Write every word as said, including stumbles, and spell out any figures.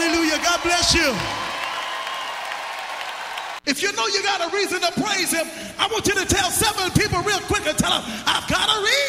Hallelujah. God bless you. If you know you got a reason to praise him, I want you to tell seven people real quick and tell them, I've got a reason.